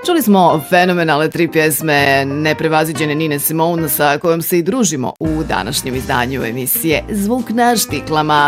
Čuli smo fenomenalne 3 pjesme neprevaziđene Nine Simone sa kojom se i družimo u današnjem izdanju emisije Zvuk na štiklama.